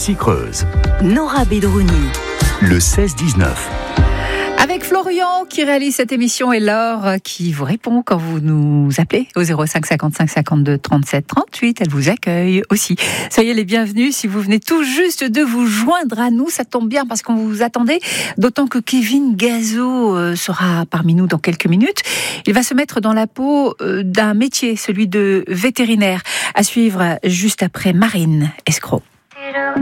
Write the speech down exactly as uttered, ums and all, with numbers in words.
Creuse. Nora Bedrouni. Le seize dix-neuf. Avec Florian qui réalise cette émission et Laure qui vous répond quand vous nous appelez au zéro cinq cinquante-cinq cinquante-deux trente-sept trente-huit. Elle vous accueille aussi. Soyez les bienvenus si vous venez tout juste de vous joindre à nous. Ça tombe bien parce qu'on vous attendait. D'autant que Kevin Gazo sera parmi nous dans quelques minutes. Il va se mettre dans la peau d'un métier, celui de vétérinaire. À suivre juste après Marine Escroc.